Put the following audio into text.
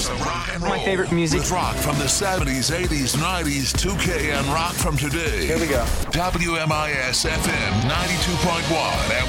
rock and roll. My favorite music. With rock from the 70s, 80s, 90s, 2K, and rock from today. Here we go. WMIS FM 92.1 and